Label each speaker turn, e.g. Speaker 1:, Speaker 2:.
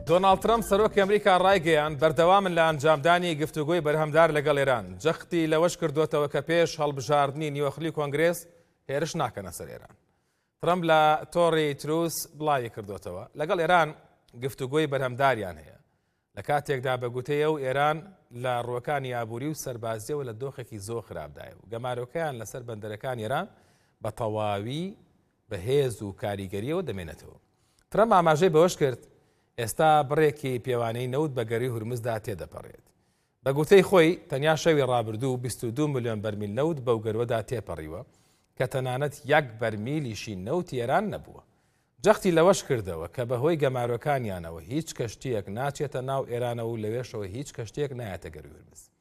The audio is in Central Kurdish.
Speaker 1: دۆناڵد ترەمپ سەرۆکی ئەمریکا ڕایگەیان بەردەوامن لە ئەنجامدانی گفتوگۆی بەرهەمدار لەگەڵ ئێران جەختی لەوەش کردوێتەوە کە پێش هەڵبژاردننی نیوەخلی کۆنگرێس هێرش ناکەنە سەر ئێران. ترەمپ لە تۆڕی تروس بڵاوی کردوێتەوە لەگەڵ ئێران گفتوگۆی بەرهەمداریان هەیە لە کاتێکدا بەگوتەیە و ئێران لە ڕووەکانی ئابووری و سەربازیەوە لە دۆخێکی زۆر خراپدایە و گەمارۆکەیان لەسەر بەندەرەکان ئێران بە تەواوی بەهێز و کاریگەریەوە دەمێنێتەوە. ترەمپ ئاماژەی بەوەش کرد ئێستا بڕێکی پێوانەی نەوت بە گەری هورمزدا تێدەپەڕێت. بە گوتەی خۆی تەنیا شەوی ڕابردوو 22 ملیۆن بەرمیل نەوت بەو گەروەدا تێپەڕیوە کە تەنانەت 1 بەرمیلیشی نەوتی ئێران نەبووە. جەختی لەوەش کردەوە کە بەهۆی گەمارۆکانیانەوە هیچ کەشتیەک ناچێتە ناو ئێرانەوە و لەوێشەوە هیچ کەشتێک نایەتە گەری هورمز.